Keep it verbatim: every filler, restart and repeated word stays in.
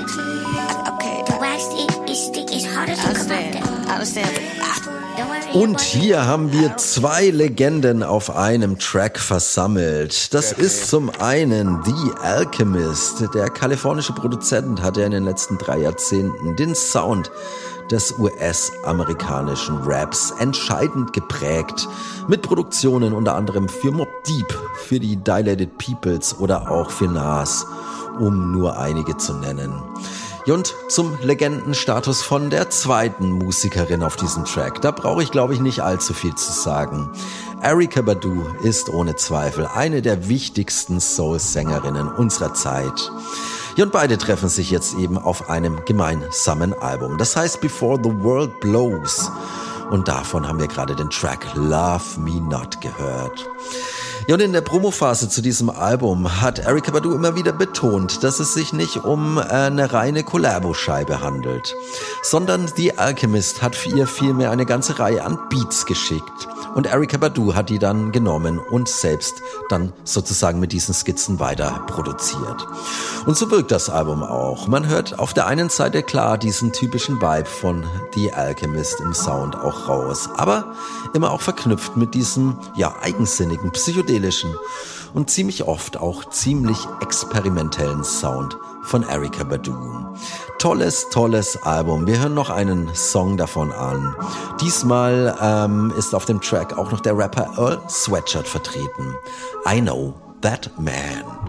Und hier haben wir zwei Legenden auf einem Track versammelt. Das ist zum einen The Alchemist. Der kalifornische Produzent hat ja in den letzten drei Jahrzehnten den Sound des U S-amerikanischen Raps entscheidend geprägt. Mit Produktionen unter anderem für Mobb Deep, für die Dilated Peoples oder auch für Nas, um nur einige zu nennen. Und zum Legendenstatus von der zweiten Musikerin auf diesem Track. Da brauche ich, glaube ich, nicht allzu viel zu sagen. Erykah Badu ist ohne Zweifel eine der wichtigsten Soul-Sängerinnen unserer Zeit. Und beide treffen sich jetzt eben auf einem gemeinsamen Album. Das heißt Before the World Blows. Und davon haben wir gerade den Track Love Me Not gehört. Ja, und in der Promophase zu diesem Album hat Erykah Badu immer wieder betont, dass es sich nicht um eine reine Collabo-Scheibe handelt, sondern The Alchemist hat für ihr vielmehr eine ganze Reihe an Beats geschickt. Und Erykah Badu hat die dann genommen und selbst dann sozusagen mit diesen Skizzen weiter produziert. Und so wirkt das Album auch. Man hört auf der einen Seite klar diesen typischen Vibe von The Alchemist im Sound auch raus, aber immer auch verknüpft mit diesem, ja, eigensinnigen, psychedelischen und ziemlich oft auch ziemlich experimentellen Sound von Erykah Badu. Tolles, tolles Album. Wir hören noch einen Song davon an. Diesmal ähm, ist auf dem Track auch noch der Rapper Earl Sweatshirt vertreten. I Know That Man.